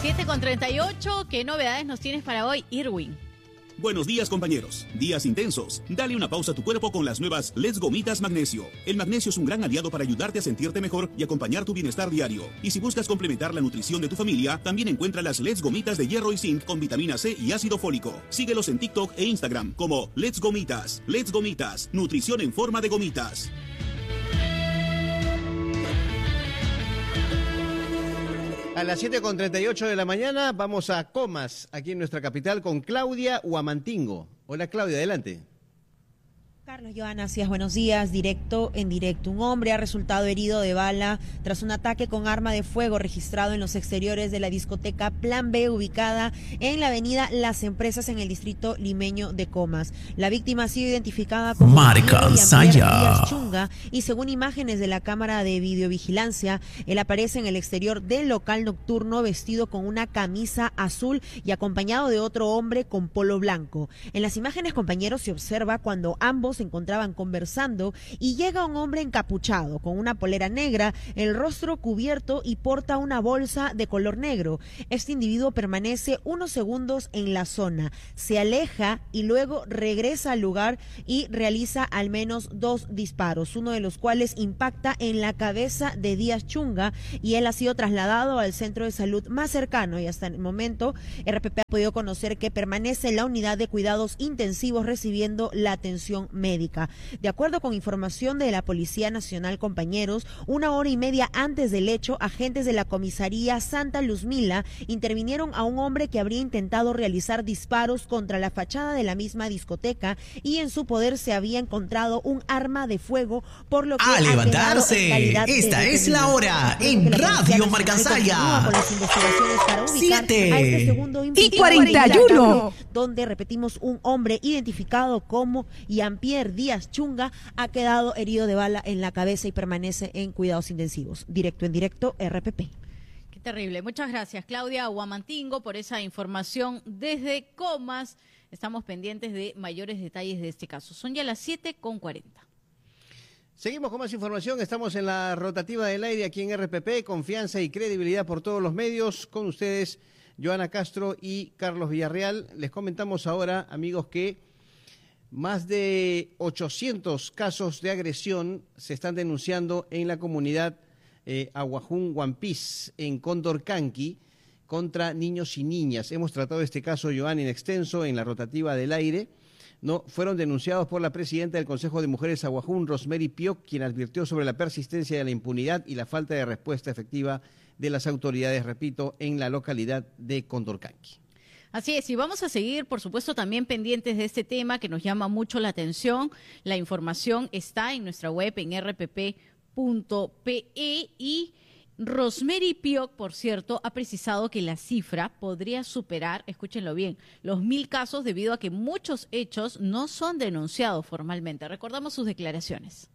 7:38, ¿qué novedades nos tienes para hoy, Irwin? Buenos días, compañeros. Días intensos. Dale una pausa a tu cuerpo con las nuevas Let's Gomitas Magnesio. El magnesio es un gran aliado para ayudarte a sentirte mejor y acompañar tu bienestar diario. Y si buscas complementar la nutrición de tu familia, también encuentra las Let's Gomitas de hierro y zinc con vitamina C y ácido fólico. Síguelos en TikTok e Instagram como Let's Gomitas. Let's Gomitas. Nutrición en forma de gomitas. A las 7:38 de la mañana vamos a Comas, aquí en nuestra capital, con Claudia Huamantingo. Hola Claudia, adelante. Carlos, Joana, buenos días. Directo en directo. Un hombre ha resultado herido de bala tras un ataque con arma de fuego registrado en los exteriores de la discoteca Plan B, ubicada en la avenida Las Empresas, en el distrito limeño de Comas. La víctima ha sido identificada como Díaz Chunga, y según imágenes de la cámara de videovigilancia, él aparece en el exterior del local nocturno vestido con una camisa azul y acompañado de otro hombre con polo blanco. En las imágenes, compañeros, se observa cuando ambos se encontraban conversando y llega un hombre encapuchado con una polera negra, el rostro cubierto y porta una bolsa de color negro. Este individuo permanece unos segundos en la zona, se aleja y luego regresa al lugar y realiza al menos 2 disparos, uno de los cuales impacta en la cabeza de Díaz Chunga, y él ha sido trasladado al centro de salud más cercano, y hasta el momento RPP ha podido conocer que permanece en la unidad de cuidados intensivos recibiendo la atención médica. De acuerdo con información de la Policía Nacional, compañeros, 1 hora y media antes del hecho, agentes de la comisaría Santa Luzmila intervinieron a un hombre que habría intentado realizar disparos contra la fachada de la misma discoteca, y en su poder se había encontrado un arma de fuego, por lo que ¡a levantarse! Esta es la hora en Radio Marcansaya. 7:41, donde repetimos, un hombre identificado como Jean-Pierre Díaz Chunga ha quedado herido de bala en la cabeza y permanece en cuidados intensivos. Directo en directo, RPP. Qué terrible. Muchas gracias, Claudia Huamantingo, por esa información desde Comas. Estamos pendientes de mayores detalles de este caso. Son ya las 7:40. Seguimos con más información. Estamos en la rotativa del aire aquí en RPP. Confianza y credibilidad por todos los medios. Con ustedes, Joana Castro y Carlos Villarreal. Les comentamos ahora, amigos, que más de 800 casos de agresión se están denunciando en la comunidad Aguajún Huampís, en Condorcanqui, contra niños y niñas. Hemos tratado este caso, Joan, en extenso en la rotativa del aire. No, fueron denunciados por la presidenta del Consejo de Mujeres Aguajún, Rosemary Pioc, quien advirtió sobre la persistencia de la impunidad y la falta de respuesta efectiva de las autoridades, repito, en la localidad de Condorcanqui. Así es, y vamos a seguir, por supuesto, también pendientes de este tema que nos llama mucho la atención. La información está en nuestra web en rpp.pe, y Rosemary Pioc, por cierto, ha precisado que la cifra podría superar, escúchenlo bien, los 1.000 casos, debido a que muchos hechos no son denunciados formalmente. Recordamos sus declaraciones.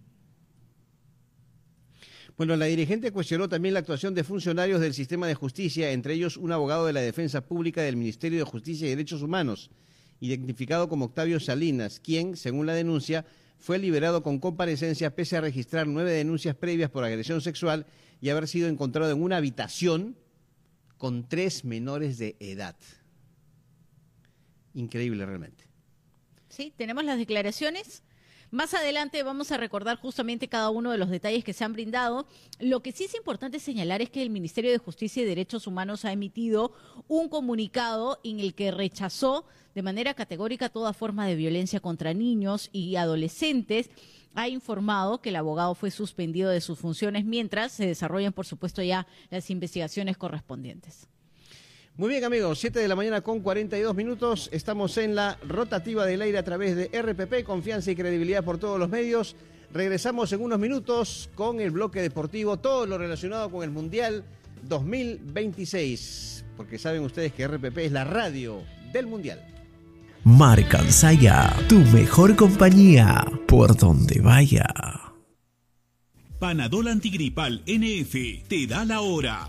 Bueno, la dirigente cuestionó también la actuación de funcionarios del sistema de justicia, entre ellos un abogado de la Defensa Pública del Ministerio de Justicia y Derechos Humanos, identificado como Octavio Salinas, quien, según la denuncia, fue liberado con comparecencia pese a registrar 9 denuncias previas por agresión sexual y haber sido encontrado en una habitación con 3 menores de edad. Increíble realmente. Sí, tenemos las declaraciones. Más adelante vamos a recordar justamente cada uno de los detalles que se han brindado. Lo que sí es importante señalar es que el Ministerio de Justicia y Derechos Humanos ha emitido un comunicado en el que rechazó de manera categórica toda forma de violencia contra niños y adolescentes. Ha informado que el abogado fue suspendido de sus funciones mientras se desarrollan, por supuesto, ya las investigaciones correspondientes. Muy bien, amigos, 7:42 a.m. Estamos en la rotativa del aire a través de RPP, confianza y credibilidad por todos los medios. Regresamos en unos minutos con el bloque deportivo, todo lo relacionado con el Mundial 2026, porque saben ustedes que RPP es la radio del Mundial. Marcansaya, tu mejor compañía, por donde vaya. Panadol Antigripal NF te da la hora.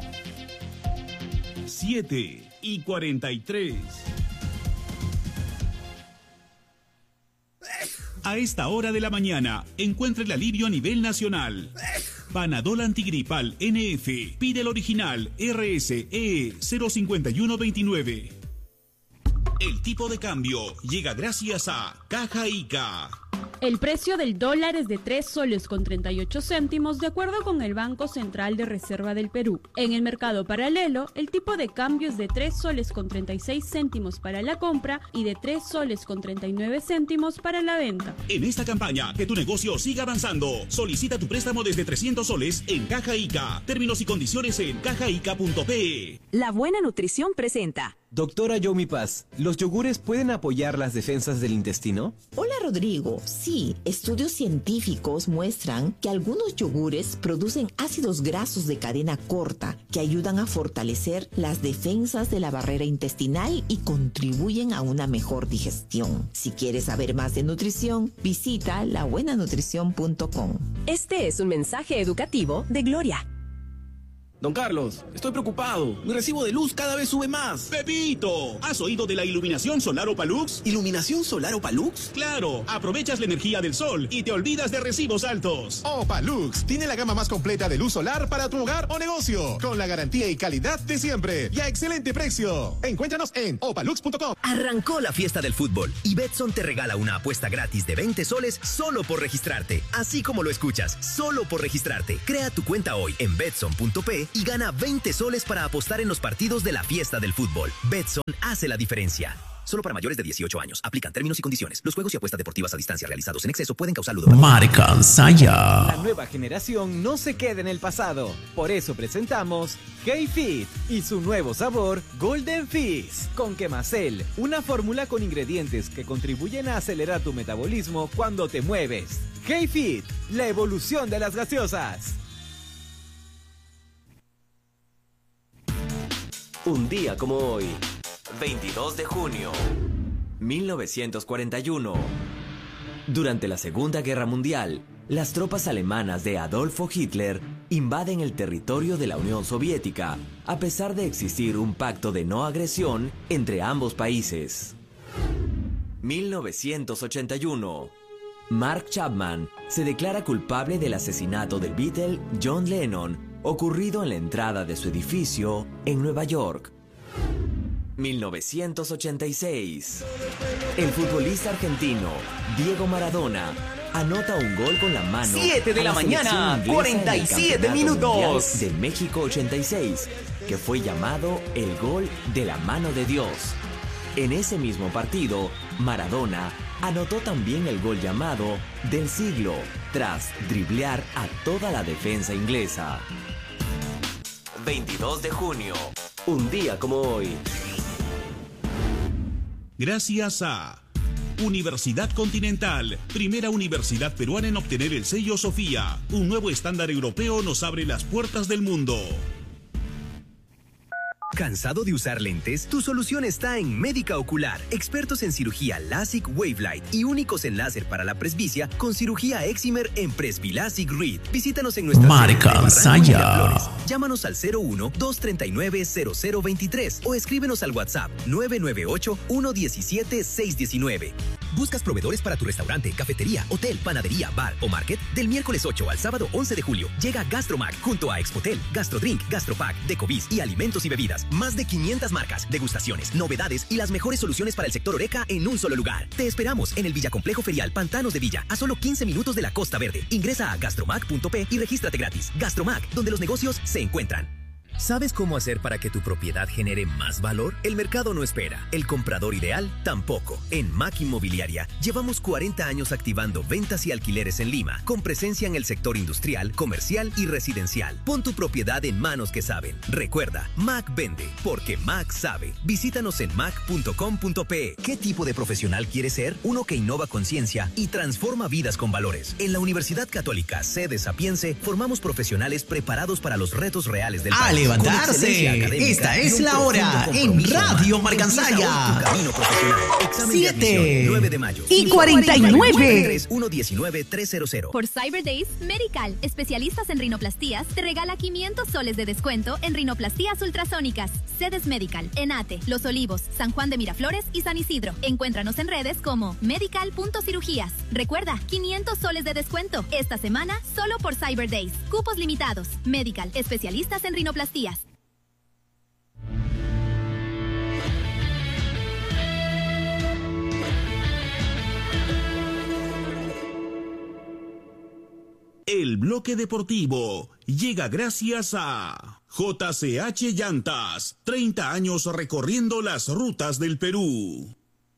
7:43. A esta hora de la mañana, encuentra el alivio a nivel nacional. Panadol antigripal NF. Pide el original RSE 05129. El tipo de cambio llega gracias a Caja Ica. El precio del dólar es de 3 soles con 38 céntimos de acuerdo con el Banco Central de Reserva del Perú. En el mercado paralelo, el tipo de cambio es de 3 soles con 36 céntimos para la compra y de 3 soles con 39 céntimos para la venta. En esta campaña, que tu negocio siga avanzando, solicita tu préstamo desde 300 soles en Caja Ica. Términos y condiciones en cajaica.pe. La Buena Nutrición presenta. Doctora Yomi Paz, ¿los yogures pueden apoyar las defensas del intestino? Hola Rodrigo, sí, estudios científicos muestran que algunos yogures producen ácidos grasos de cadena corta que ayudan a fortalecer las defensas de la barrera intestinal y contribuyen a una mejor digestión. Si quieres saber más de nutrición, visita labuenanutrición.com. Este es un mensaje educativo de Gloria. Don Carlos, estoy preocupado. Mi recibo de luz cada vez sube más. ¡Pepito! ¿Has oído de la iluminación solar Opalux? ¿Iluminación solar Opalux? ¡Claro! Aprovechas la energía del sol y te olvidas de recibos altos. Opalux tiene la gama más completa de luz solar para tu hogar o negocio, con la garantía y calidad de siempre y a excelente precio. Encuéntranos en opalux.com. Arrancó la fiesta del fútbol y Betson te regala una apuesta gratis de 20 soles solo por registrarte. Así como lo escuchas, solo por registrarte. Crea tu cuenta hoy en betson.p y gana 20 soles para apostar en los partidos de la fiesta del fútbol. Betson hace la diferencia. Solo para mayores de 18 años. Aplican términos y condiciones. Los juegos y apuestas deportivas a distancia realizados en exceso pueden causar ludopatía. Marcansaya. La nueva generación no se queda en el pasado. Por eso presentamos K-Fit y su nuevo sabor Golden Fizz con Quemacel, una fórmula con ingredientes que contribuyen a acelerar tu metabolismo cuando te mueves. K-Fit, la evolución de las gaseosas. Un día como hoy, 22 de junio, 1941. Durante la Segunda Guerra Mundial, las tropas alemanas de Adolfo Hitler invaden el territorio de la Unión Soviética, a pesar de existir un pacto de no agresión entre ambos países. 1981. Mark Chapman se declara culpable del asesinato del Beatle John Lennon, ocurrido en la entrada de su edificio en Nueva York. 1986. El futbolista argentino Diego Maradona anota un gol con la mano. 7 de la mañana, 47 minutos. De México 86, que fue llamado el gol de la mano de Dios. En ese mismo partido, Maradona anotó también el gol llamado del siglo, tras driblear a toda la defensa inglesa. 22 de junio, un día como hoy. Gracias a Universidad Continental, primera universidad peruana en obtener el sello Sofía. Un nuevo estándar europeo nos abre las puertas del mundo. ¿Cansado de usar lentes? Tu solución está en Médica Ocular. Expertos en cirugía LASIK Wavelight y únicos en láser para la presbicia con cirugía Excimer en Presbilasic Reed. Visítanos en nuestra Marcansaya. Llámanos al 01-239-0023 o escríbenos al WhatsApp 998-117-619. ¿Buscas proveedores para tu restaurante, cafetería, hotel, panadería, bar o market? Del miércoles 8 al sábado 11 de julio llega Gastromac junto a Expotel, Gastrodrink, Gastropack, Decovis y Alimentos y Bebidas. Más de 500 marcas, degustaciones, novedades y las mejores soluciones para el sector Horeca en un solo lugar. Te esperamos en el Villacomplejo Ferial Pantanos de Villa, a solo 15 minutos de la Costa Verde. Ingresa a gastromac.p y regístrate gratis. Gastromac, donde los negocios se encuentran. ¿Sabes cómo hacer para que tu propiedad genere más valor? El mercado no espera, el comprador ideal tampoco. En Mac Inmobiliaria llevamos 40 años activando ventas y alquileres en Lima, con presencia en el sector industrial, comercial y residencial. Pon tu propiedad en manos que saben. Recuerda, Mac vende, porque Mac sabe. Visítanos en mac.com.pe. ¿Qué tipo de profesional quieres ser? Uno que innova con ciencia y transforma vidas con valores. En la Universidad Católica, sede Sapiense, formamos profesionales preparados para los retos reales del país. levantarse. Esta es la hora en Radio Marcansaya. 7 y 49. 119-300. Por Cyber Days, Medical, especialistas en rinoplastías, te regala 500 soles de descuento en rinoplastías ultrasónicas. Sedes Medical, Enate, Los Olivos, San Juan de Miraflores y San Isidro. Encuéntranos en redes como medical.cirugías. Recuerda, 500 soles de descuento esta semana solo por Cyber Days. Cupos limitados. Medical, especialistas en rinoplastías. El bloque deportivo llega gracias a JCH Llantas, 30 años recorriendo las rutas del Perú.